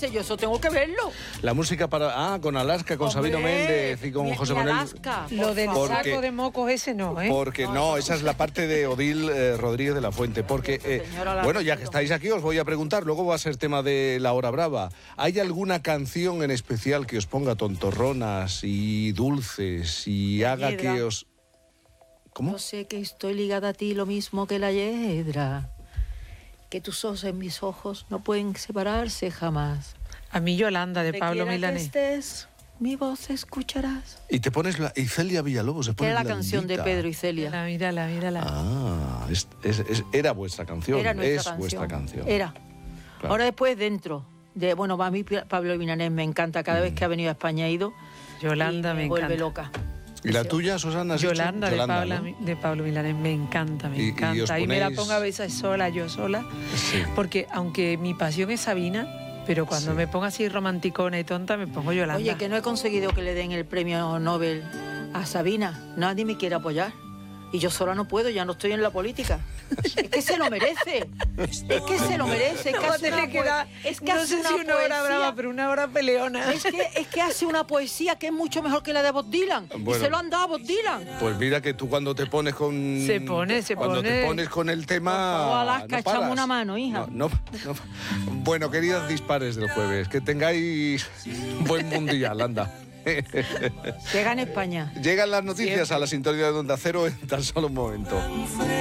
dice, yo eso tengo que verlo. La música para... con Alaska, con Sabino Méndez y con José Manuel... Alaska, Lo del saco de mocos ese no, ¿eh? Porque no, esa es la parte de Odil Rodríguez de la Fuente. Porque, bueno, ya que estáis aquí, os voy a preguntar, luego va a ser tema de La Hora Brava. ¿Hay alguna canción en especial que os ponga tontorronas y dulces y haga que os... ¿Cómo? Yo sé que estoy ligada a ti lo mismo que la hiedra, que tus ojos en mis ojos no pueden separarse jamás. A mí Yolanda, de Pablo Milanés. Que estés, mi voz escucharás. Y te pones la... Y Celia Villalobos se Que pone era la canción de Pedro y Celia. Mírala. Ah, era vuestra canción. Era nuestra canción. Vuestra canción. Era. Claro. Ahora después dentro. Bueno, a mí Pablo Milanés me encanta. Cada vez que ha venido a España he ido. Yolanda y me me vuelve encanta. loca. ¿Y la tuya, Susana? Yolanda, ¿no? de Pablo Milanés, me encanta, me encanta. Y me la pongo a veces sola, yo sola. Sí. Porque aunque mi pasión es Sabina, pero cuando me pongo así romanticona y tonta, me pongo Yolanda. Oye, que no he conseguido que le den el premio Nobel a Sabina. Nadie me quiere apoyar. Y yo sola no puedo, ya no estoy en la política. Es que se lo merece. Es que se lo merece. Es que hace una no sé si una hora brava, pero una hora peleona. Es que hace una poesía que es mucho mejor que la de Bob Dylan. Bueno, y se lo han dado a Bob Dylan. Pues mira que tú cuando te pones con... Cuando te pones con el tema... Por favor, Alaska, no echame paras. una mano, hija. No. Bueno, queridas dispares del jueves, que tengáis buen mundial, anda. Que gane España. Llegan las noticias a la sintonía de Onda Cero en tan solo un momento.